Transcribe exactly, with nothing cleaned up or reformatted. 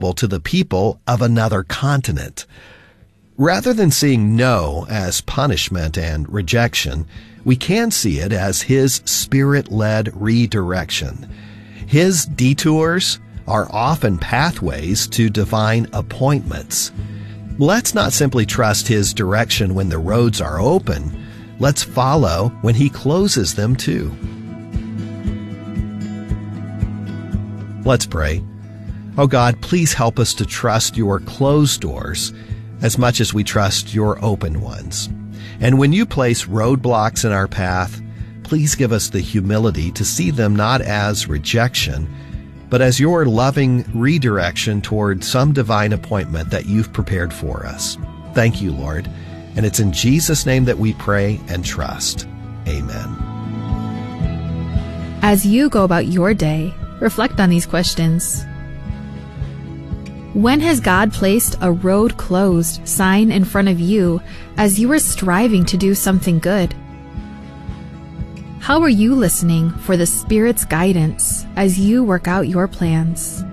gospel to the people of another continent. Rather than seeing no as punishment and rejection, we can see it as His Spirit-led redirection. His detours are often pathways to divine appointments. Let's not simply trust His direction when the roads are open. Let's follow when He closes them too. Let's pray. Oh God, please help us to trust Your closed doors as much as we trust Your open ones. And when You place roadblocks in our path, please give us the humility to see them not as rejection, but as Your loving redirection toward some divine appointment that You've prepared for us. Thank You, Lord. And it's in Jesus' name that we pray and trust. Amen. As you go about your day, reflect on these questions. When has God placed a road closed sign in front of you as you are striving to do something good? How are you listening for the Spirit's guidance as you work out your plans?